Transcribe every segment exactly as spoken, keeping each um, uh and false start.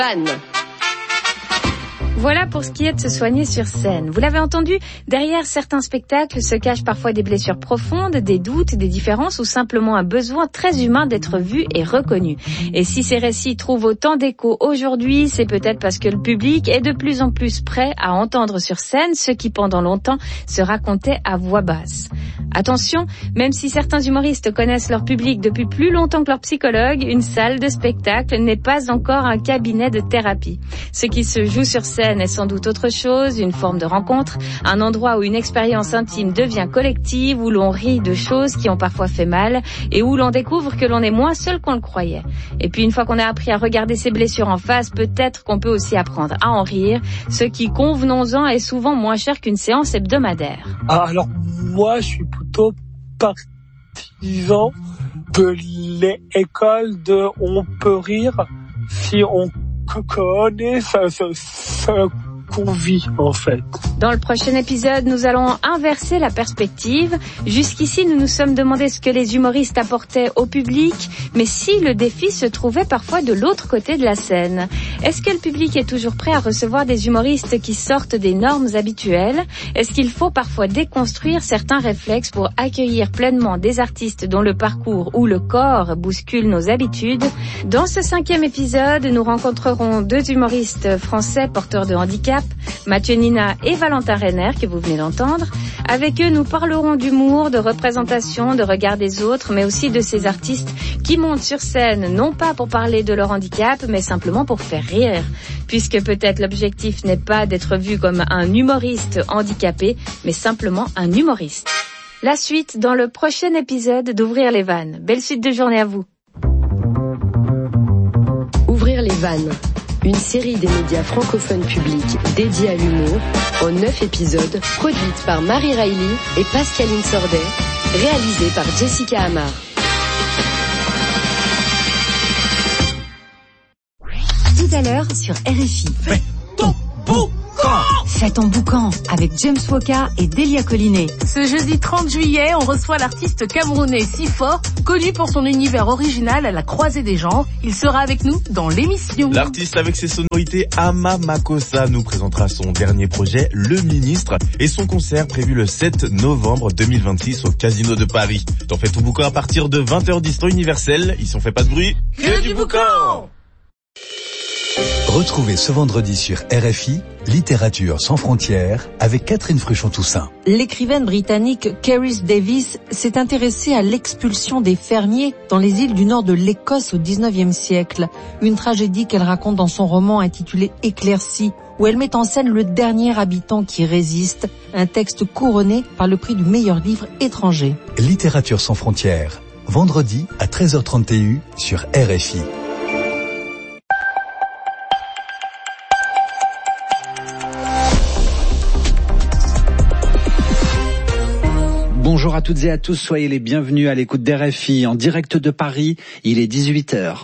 Vannes. Voilà pour ce qui est de se soigner sur scène. Vous l'avez entendu, derrière certains spectacles se cachent parfois des blessures profondes, des doutes, des différences ou simplement un besoin très humain d'être vu et reconnu. Et si ces récits trouvent autant d'écho aujourd'hui, c'est peut-être parce que le public est de plus en plus prêt à entendre sur scène ce qui pendant longtemps se racontait à voix basse. Attention, même si certains humoristes connaissent leur public depuis plus longtemps que leur psychologue, une salle de spectacle n'est pas encore un cabinet de thérapie. Ce qui se joue sur scène est sans doute autre chose, une forme de rencontre, un endroit où une expérience intime devient collective, où l'on rit de choses qui ont parfois fait mal et où l'on découvre que l'on est moins seul qu'on le croyait. Et puis une fois qu'on a appris à regarder ses blessures en face, peut-être qu'on peut aussi apprendre à en rire, ce qui, convenons-en, est souvent moins cher qu'une séance hebdomadaire. Ah, alors moi je suis plutôt partisan de l'école de on peut rire si on connaît ça, ça, ça qu'on vit en fait. Dans le prochain épisode, nous allons inverser la perspective. Jusqu'ici, nous nous sommes demandé ce que les humoristes apportaient au public, mais si le défi se trouvait parfois de l'autre côté de la scène. Est-ce que le public est toujours prêt à recevoir des humoristes qui sortent des normes habituelles? Est-ce qu'il faut parfois déconstruire certains réflexes pour accueillir pleinement des artistes dont le parcours ou le corps bouscule nos habitudes? Dans ce cinquième épisode, nous rencontrerons deux humoristes français porteurs de handicap, Mathieu Nina et Valentin Renner, que vous venez d'entendre. Avec eux, nous parlerons d'humour, de représentation, de regard des autres, mais aussi de ces artistes qui montent sur scène, non pas pour parler de leur handicap, mais simplement pour faire rire. Puisque peut-être l'objectif n'est pas d'être vu comme un humoriste handicapé, mais simplement un humoriste. La suite dans le prochain épisode d'Ouvrir les vannes. Belle suite de journée à vous. Ouvrir les vannes. Une série des médias francophones publics dédiée à l'humour, en neuf épisodes, produite par Marie Riley et Pascaline Sordet, réalisée par Jessica Amar. Tout à l'heure sur R F I. Fais ton boucan! Fais ton boucan avec James Woka et Delia Collinet. Ce jeudi trente juillet, on reçoit l'artiste camerounais Sifort, connu pour son univers original à la croisée des genres. Il sera avec nous dans l'émission. L'artiste avec ses sonorités Ama Makossa nous présentera son dernier projet, Le Ministre, et son concert prévu le sept novembre deux mille vingt-six au Casino de Paris. T'en fais ton boucan à partir de vingt heures dix temps universel. Ici on fait pas de bruit. Que, que du boucan! Retrouvez ce vendredi sur R F I, Littérature sans frontières, avec Catherine Fruchon-Toussaint. L'écrivaine britannique Kerry Davis s'est intéressée à l'expulsion des fermiers dans les îles du nord de l'Écosse au dix-neuvième siècle. Une tragédie qu'elle raconte dans son roman intitulé Éclaircie, où elle met en scène le dernier habitant qui résiste, un texte couronné par le prix du meilleur livre étranger. Littérature sans frontières, vendredi à treize heures trente sur R F I. Bonjour à toutes et à tous, soyez les bienvenus à l'écoute d'R F I en direct de Paris, il est dix-huit heures.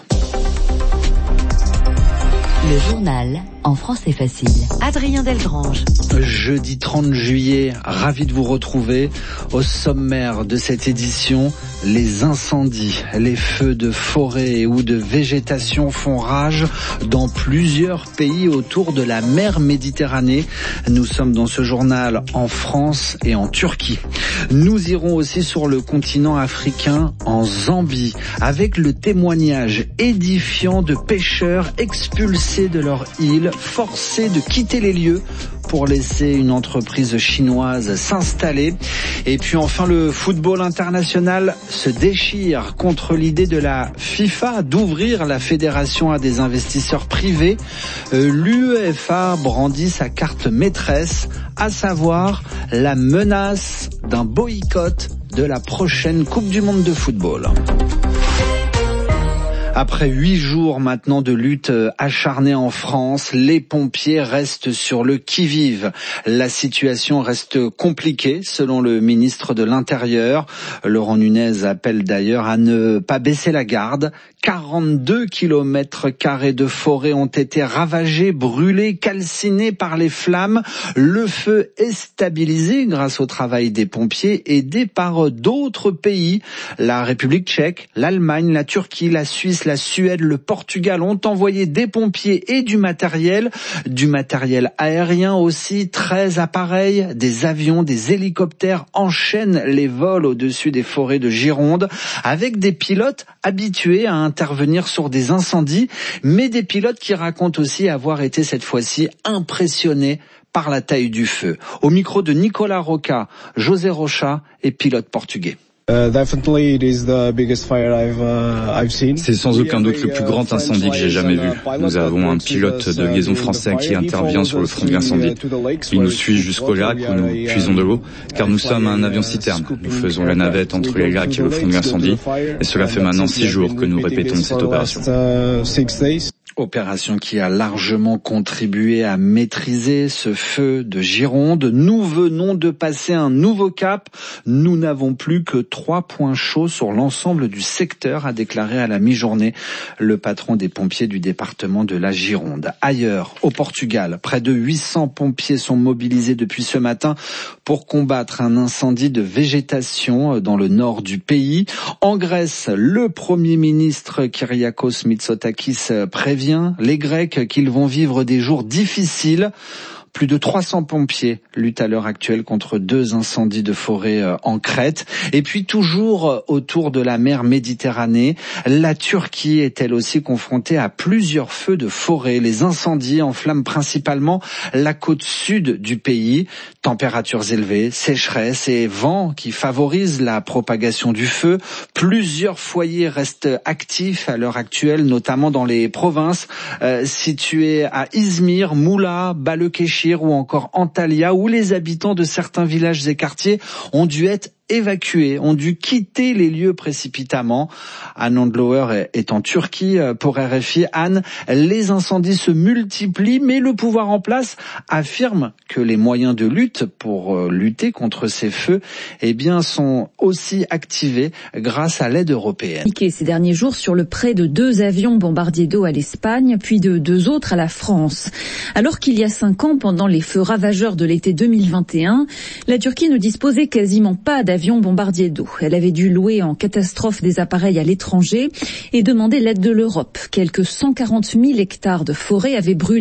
Le journal en français facile. Adrien Delgrange. Jeudi trente juillet, ravi de vous retrouver. Au sommaire de cette édition, les incendies, les feux de forêt ou de végétation font rage dans plusieurs pays autour de la mer Méditerranée. Nous sommes dans ce journal en France et en Turquie. Nous irons aussi sur le continent africain, en Zambie, avec le témoignage édifiant de pêcheurs expulsés de leur île, forcés de quitter les lieux pour laisser une entreprise chinoise s'installer. Et puis enfin, le football international se déchire contre l'idée de la FIFA d'ouvrir la fédération à des investisseurs privés. Euh, L'UEFA brandit sa carte maîtresse, à savoir la menace d'un boycott de la prochaine Coupe du Monde de football. Après huit jours maintenant de lutte acharnée en France, les pompiers restent sur le qui-vive. La situation reste compliquée selon le ministre de l'Intérieur. Laurent Nunez appelle d'ailleurs à ne pas baisser la garde. quarante-deux kilomètres carrés de forêt ont été ravagés, brûlés, calcinés par les flammes. Le feu est stabilisé grâce au travail des pompiers aidés par d'autres pays. La République tchèque, l'Allemagne, la Turquie, la Suisse, la Suède, le Portugal ont envoyé des pompiers et du matériel, du matériel aérien aussi, treize appareils, des avions, des hélicoptères enchaînent les vols au-dessus des forêts de Gironde avec des pilotes habitués à intervenir sur des incendies, mais des pilotes qui racontent aussi avoir été cette fois-ci impressionnés par la taille du feu. Au micro de Nicolas Roca, José Rocha est pilote portugais. C'est sans aucun doute le plus grand incendie que j'ai jamais vu. Nous avons un pilote de liaison français qui intervient sur le front de l'incendie. Il nous suit jusqu'au lac où nous puisons de l'eau, car nous sommes un avion citerne. Nous faisons la navette entre les lacs et le front de l'incendie, et cela fait maintenant six jours que nous répétons cette opération. Opération qui a largement contribué à maîtriser ce feu de Gironde. Nous venons de passer un nouveau cap. Nous n'avons plus que trois points chauds sur l'ensemble du secteur, a déclaré à la mi-journée le patron des pompiers du département de la Gironde. Ailleurs, au Portugal, près de huit cents pompiers sont mobilisés depuis ce matin pour combattre un incendie de végétation dans le nord du pays. En Grèce, le Premier ministre Kyriakos Mitsotakis prévient les Grecs qu'ils vont vivre des jours difficiles. Plus de trois cents pompiers luttent à l'heure actuelle contre deux incendies de forêt en Crète. Et puis toujours autour de la mer Méditerranée, la Turquie est elle aussi confrontée à plusieurs feux de forêt. Les incendies enflamment principalement la côte sud du pays. Températures élevées, sécheresse et vent qui favorisent la propagation du feu. Plusieurs foyers restent actifs à l'heure actuelle, notamment dans les provinces euh, situées à Izmir, Moula, Balıkesir ou encore Antalya, où les habitants de certains villages et quartiers ont dû être évacués, ont dû quitter les lieux précipitamment. Anne Andlauer est en Turquie pour R F I. Anne, les incendies se multiplient, mais le pouvoir en place affirme que les moyens de lutte pour lutter contre ces feux, eh bien, sont aussi activés grâce à l'aide européenne. Ces derniers jours sur le prêt de deux avions bombardiers d'eau à l'Espagne, puis de deux autres à la France. Alors qu'il y a cinq ans, pendant les feux ravageurs de l'été deux mille vingt et un, la Turquie ne disposait quasiment pas d'avions avion bombardier d'eau. Elle avait dû louer en catastrophe des appareils à l'étranger et demander l'aide de l'Europe. Quelques cent quarante mille hectares de forêt avaient brûlé.